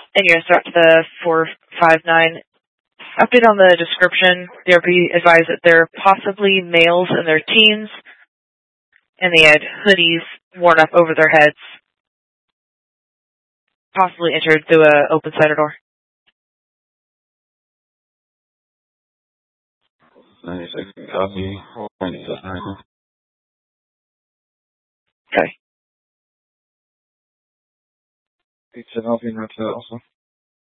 And you're going to start the 459. Update on the description. DRP advised that they're possibly males in their teens, and they had hoodies worn up over their heads. Possibly entered through an open cider door. 96, copy. Okay. Pizza Alvin, also.